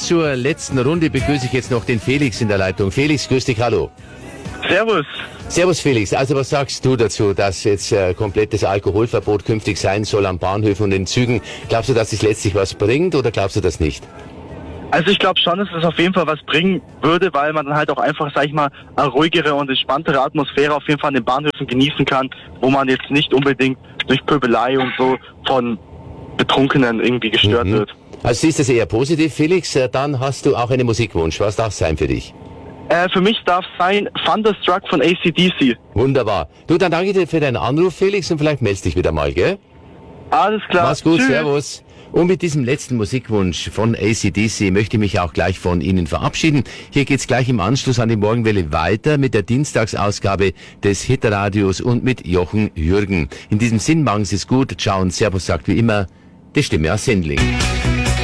zur letzten Runde begrüße ich jetzt noch den Felix in der Leitung. Felix, grüß dich, hallo. Servus. Servus Felix, also was sagst du dazu, dass jetzt komplettes Alkoholverbot künftig sein soll am Bahnhöfen und in Zügen? Glaubst du, dass das letztlich was bringt oder glaubst du das nicht? Also ich glaube schon, dass es auf jeden Fall was bringen würde, weil man dann halt auch einfach, sag ich mal, eine ruhigere und entspanntere Atmosphäre auf jeden Fall an den Bahnhöfen genießen kann, wo man jetzt nicht unbedingt durch Pöbelei und so von Betrunkenen irgendwie gestört wird. Also siehst du das eher positiv, Felix? Dann hast du auch einen Musikwunsch. Was darf es sein für dich? Für mich darf es sein Thunderstruck von AC/DC. Wunderbar. Du, dann danke dir für deinen Anruf, Felix, und vielleicht meldest dich wieder mal, gell? Alles klar. Mach's gut, Tschüss. Servus. Und mit diesem letzten Musikwunsch von AC/DC möchte ich mich auch gleich von Ihnen verabschieden. Hier geht's gleich im Anschluss an die Morgenwelle weiter mit der Dienstagsausgabe des Hitradios und mit Jochen Jürgen. In diesem Sinn, machen Sie es gut. Ciao und Servus sagt wie immer die Stimme aus Sendling.